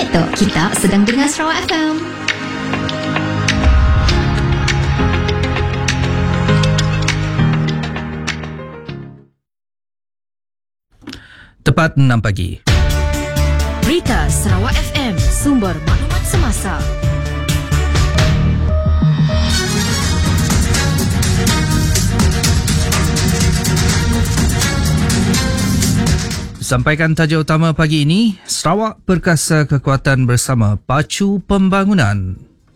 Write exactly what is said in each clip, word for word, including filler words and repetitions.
Betul, kita sedang dengar Sarawak F M. Tepat enam pagi. Berita Sarawak F M, sumber maklumat semasa. Sampaikan tajuk utama pagi ini, Sarawak Perkasa Kekuatan Bersama Pacu Pembangunan.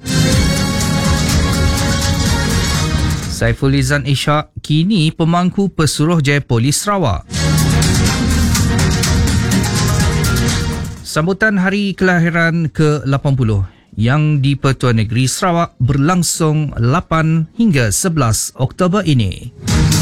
Saiful Izan Ishak kini pemangku Pesuruhjaya Polis Sarawak. Sambutan Hari Kelahiran ke lapan puluh yang di Pertuan Negeri Sarawak berlangsung lapan hingga sebelas Oktober ini.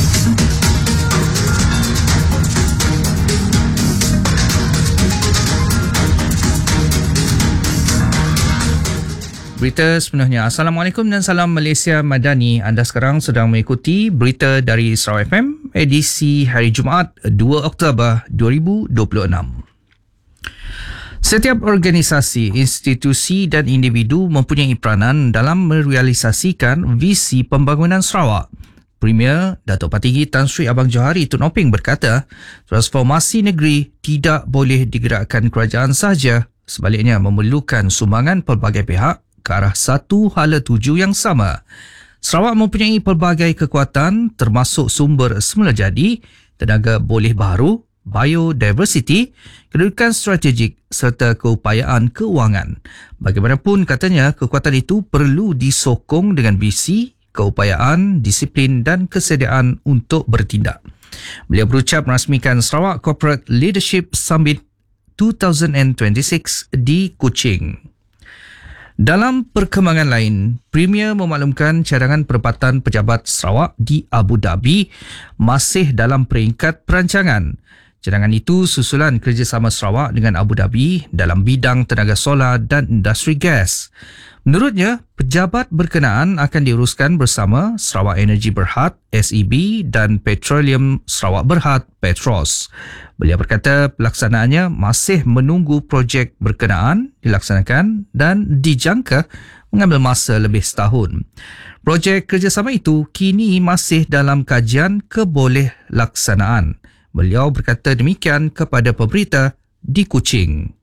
Berita sepenuhnya. Assalamualaikum dan salam Malaysia Madani. Anda sekarang sedang mengikuti berita dari Sarawak F M edisi hari Jumaat dua Oktober dua ribu dua puluh enam. Setiap organisasi, institusi dan individu mempunyai peranan dalam merealisasikan visi pembangunan Sarawak. Premier Datuk Patinggi Tan Sri Abang Johari Tun Oping berkata, transformasi negeri tidak boleh digerakkan kerajaan sahaja, sebaliknya memerlukan sumbangan pelbagai pihak ke arah satu hala tuju yang sama. Sarawak mempunyai pelbagai kekuatan termasuk sumber semula jadi, tenaga boleh baru, biodiversity, kedudukan strategik serta keupayaan keuangan. Bagaimanapun katanya, kekuatan itu perlu disokong dengan visi, keupayaan, disiplin dan kesediaan untuk bertindak. Beliau berucap merasmikan Sarawak Corporate Leadership Summit dua ribu dua puluh enam di Kuching. Dalam perkembangan lain, Premier memaklumkan cadangan penempatan pejabat Sarawak di Abu Dhabi masih dalam peringkat perancangan. Cadangan itu susulan kerjasama Sarawak dengan Abu Dhabi dalam bidang tenaga solar dan industri gas. Menurutnya, pejabat berkenaan akan diuruskan bersama Sarawak Energy Berhad S E B dan Petroleum Sarawak Berhad Petros. Beliau berkata pelaksanaannya masih menunggu projek berkenaan dilaksanakan dan dijangka mengambil masa lebih setahun. Projek kerjasama itu kini masih dalam kajian keboleh-laksanaan. Beliau berkata demikian kepada pemberita di Kuching.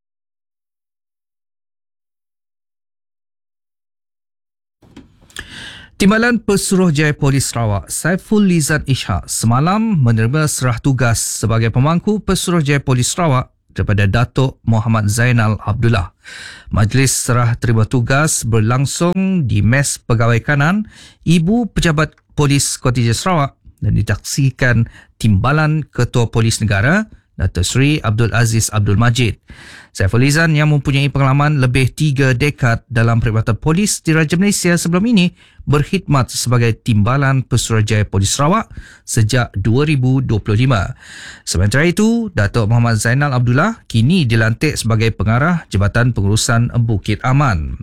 Timbalan Pesuruhjaya Polis Sarawak Saiful Izan Ishak semalam menerima serah tugas sebagai pemangku Pesuruhjaya Polis Sarawak daripada Datuk Muhammad Zainal Abdullah. Majlis serah terima tugas berlangsung di Mes Pegawai Kanan Ibu Pejabat Polis Kota Sarawak dan ditaksikan Timbalan Ketua Polis Negara Datuk Seri Abdul Aziz Abdul Majid. Saiful Izan yang mempunyai pengalaman lebih tiga dekad dalam perkhidmatan polis di Raja Malaysia sebelum ini berkhidmat sebagai Timbalan Pesuruhjaya Polis Sarawak sejak dua ribu dua puluh lima. Sementara itu, Datuk Muhammad Zainal Abdullah kini dilantik sebagai pengarah Jabatan Pengurusan Bukit Aman.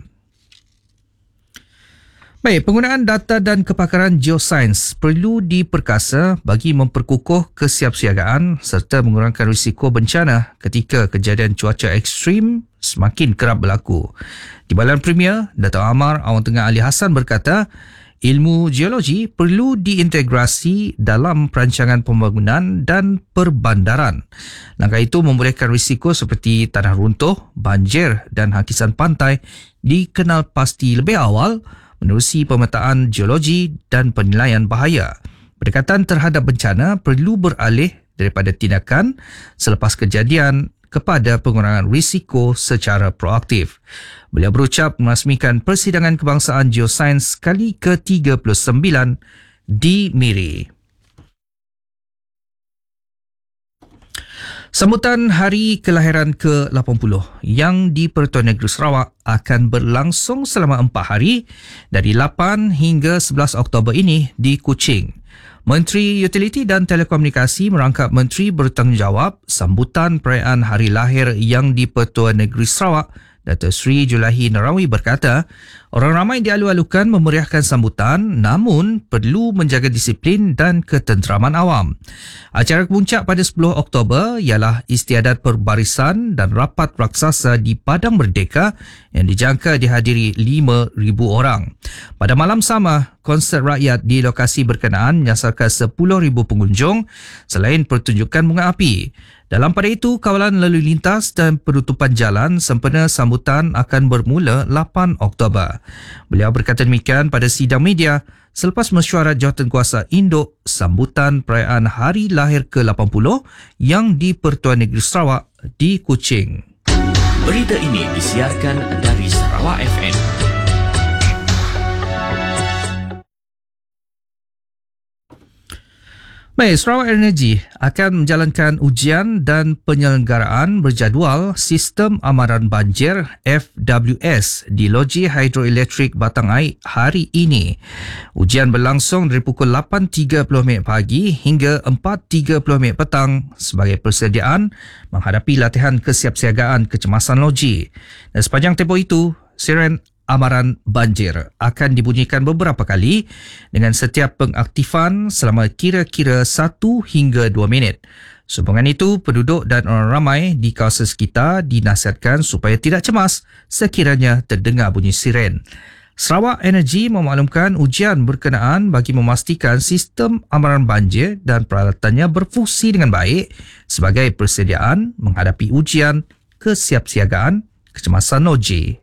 Baik, penggunaan data dan kepakaran geosains perlu diperkasa bagi memperkukuh kesiapsiagaan serta mengurangkan risiko bencana ketika kejadian cuaca ekstrim semakin kerap berlaku. Timbalan Premier Datuk Amar Awang Tengah Ali Hassan berkata, ilmu geologi perlu diintegrasi dalam perancangan pembangunan dan perbandaran. Langkah itu membolehkan risiko seperti tanah runtuh, banjir dan hakisan pantai dikenal pasti lebih awal menerusi pemetaan geologi dan penilaian bahaya. Pendekatan terhadap bencana perlu beralih daripada tindakan selepas kejadian kepada pengurangan risiko secara proaktif. Beliau berucap merasmikan Persidangan Kebangsaan Geosains kali ke tiga puluh sembilan di Miri. Sambutan Hari Kelahiran ke lapan puluh yang di Pertuan Negeri Sarawak akan berlangsung selama empat hari dari lapan hingga sebelas Oktober ini di Kuching. Menteri Utiliti dan Telekomunikasi merangkap Menteri Bertanggungjawab sambutan perayaan Hari Lahir yang di Pertuan Negeri Sarawak Datuk Seri Julahi Narawi berkata, orang ramai dialu-alukan memeriahkan sambutan namun perlu menjaga disiplin dan ketenteraman awam. Acara kemuncak pada sepuluh Oktober ialah istiadat perbarisan dan rapat raksasa di Padang Merdeka yang dijangka dihadiri lima ribu orang. Pada malam sama, konsert rakyat di lokasi berkenaan menyasarkan sepuluh ribu pengunjung selain pertunjukan bunga api. Dalam pada itu, kawalan lalu lintas dan penutupan jalan sempena sambutan akan bermula lapan Oktober. Beliau berkata demikian pada sidang media selepas mesyuarat Jawatankuasa Induk sambutan perayaan Hari Lahir ke lapan puluh yang di Pertuan Negeri Sarawak di Kuching. Berita ini disiarkan dari Sarawak F M. Baik, Sarawak Energy akan menjalankan ujian dan penyelenggaraan berjadual Sistem Amaran Banjir F W S di Loji Hidroelektrik Batang Air hari ini. Ujian berlangsung dari pukul lapan tiga puluh minit pagi hingga empat tiga puluh minit petang sebagai persediaan menghadapi latihan kesiapsiagaan kecemasan loji. Dan sepanjang tempoh itu, siren amaran banjir akan dibunyikan beberapa kali dengan setiap pengaktifan selama kira-kira satu hingga dua minit. Sehubungan itu, penduduk dan orang ramai di kawasan sekitar dinasihatkan supaya tidak cemas sekiranya terdengar bunyi siren. Sarawak Energy memaklumkan ujian berkenaan bagi memastikan sistem amaran banjir dan peralatannya berfungsi dengan baik sebagai persediaan menghadapi ujian kesiapsiagaan kecemasan loji.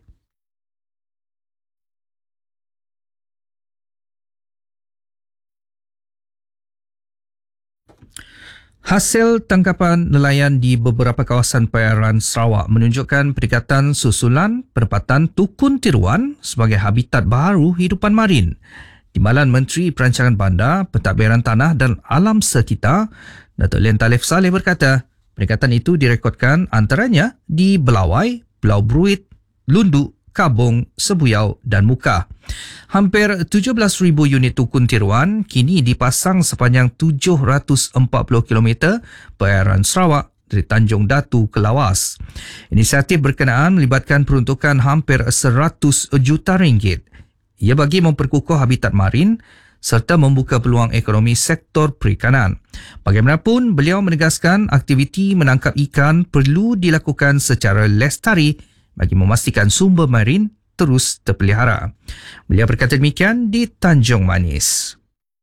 Hasil tangkapan nelayan di beberapa kawasan perairan Sarawak menunjukkan peningkatan susulan penempatan tukun tiruan sebagai habitat baharu hidupan marin. Timbalan Menteri Perancangan Bandar, Pentadbiran Tanah dan Alam Sekitar, Datuk Len Talif Saleh berkata, peningkatan itu direkodkan antaranya di Belawai, Pulau Bruit, Lundu, Kabung, Sebuyau dan Mukah. Hampir tujuh belas ribu unit tukun tiruan kini dipasang sepanjang tujuh ratus empat puluh kilometer perairan Sarawak dari Tanjung Datu ke Lawas. Inisiatif berkenaan melibatkan peruntukan hampir seratus juta ringgit. Ia bagi memperkukuh habitat marin serta membuka peluang ekonomi sektor perikanan. Bagaimanapun, beliau menegaskan aktiviti menangkap ikan perlu dilakukan secara lestari bagi memastikan sumber marin terus terpelihara. Beliau berkata demikian di Tanjung Manis.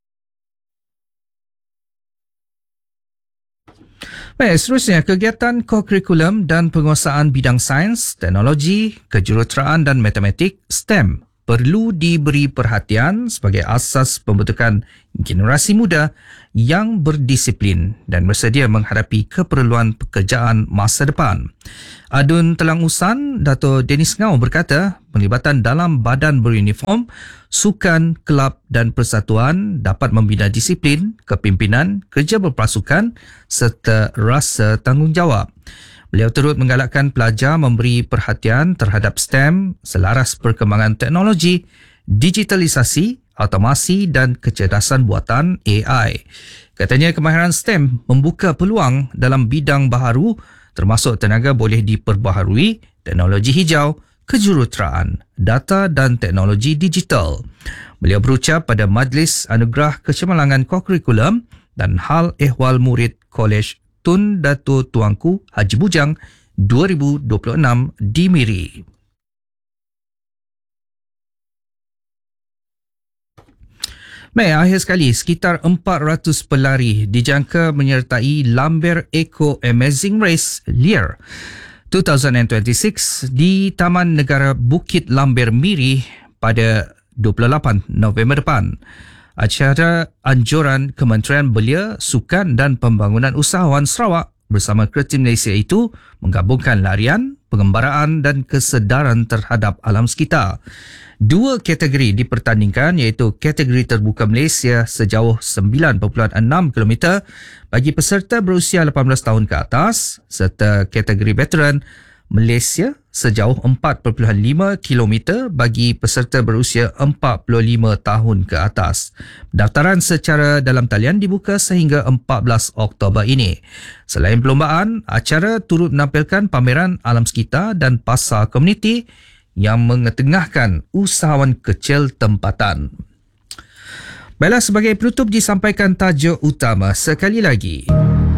Baik, seterusnya, kegiatan kokurikulum dan penguasaan bidang sains, teknologi, kejuruteraan dan matematik STEM perlu diberi perhatian sebagai asas pembentukan generasi muda yang berdisiplin dan bersedia menghadapi keperluan pekerjaan masa depan. Adun Telang Usan, Dato' Dennis Ngau berkata, penglibatan dalam badan beruniform, sukan, kelab dan persatuan dapat membina disiplin, kepimpinan, kerja berpasukan serta rasa tanggungjawab. Beliau turut menggalakkan pelajar memberi perhatian terhadap STEM selaras perkembangan teknologi, digitalisasi, automasi dan kecerdasan buatan A I. Katanya kemahiran STEM membuka peluang dalam bidang baharu termasuk tenaga boleh diperbaharui, teknologi hijau, kejuruteraan, data dan teknologi digital. Beliau berucap pada Majlis Anugerah Kecemerlangan Kokurikulum dan Hal Ehwal Murid Kolej Tun Datu Tuanku Haji Bujang dua ribu dua puluh enam di Miri. Baik, akhir sekali, sekitar empat ratus pelari dijangka menyertai Lamber Eco Amazing Race L I R dua ribu dua puluh enam di Taman Negara Bukit Lamber Miri pada dua puluh lapan November depan. Acara anjuran Kementerian Belia, Sukan dan Pembangunan Usahawan Sarawak bersama Kereta Malaysia itu menggabungkan larian, pengembaraan dan kesedaran terhadap alam sekitar. Dua kategori dipertandingkan iaitu kategori terbuka Malaysia sejauh sembilan perpuluhan enam kilometer bagi peserta berusia lapan belas tahun ke atas serta kategori veteran Malaysia sejauh empat perpuluhan lima kilometer bagi peserta berusia empat puluh lima tahun ke atas. Pendaftaran secara dalam talian dibuka sehingga empat belas Oktober ini. Selain perlombaan, acara turut menampilkan pameran alam sekitar dan pasar komuniti yang mengetengahkan usahawan kecil tempatan. Baiklah, sebagai penutup disampaikan tajuk utama sekali lagi.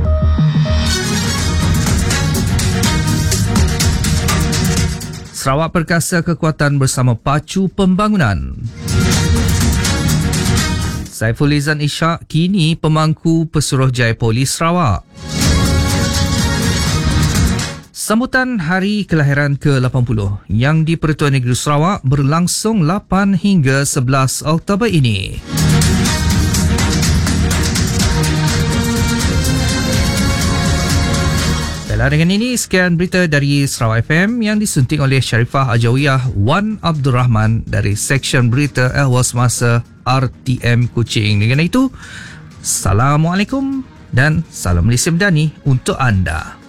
Sarawak Perkasa Kekuatan bersama Pacu Pembangunan. Saiful Izan Ishak kini pemangku Pesuruhjaya Polis Sarawak. Sambutan Hari Kelahiran ke lapan puluh yang di Pertuan Negeri Sarawak berlangsung lapan hingga sebelas Oktober ini. Dengan ini, sekian berita dari Sarawak F M yang disunting oleh Sharifah Ajawiyah Wan Abdul Rahman dari Seksyen Berita Ehwal Semasa R T M Kuching. Dengan itu, Assalamualaikum dan salam Malaysia Madani untuk anda.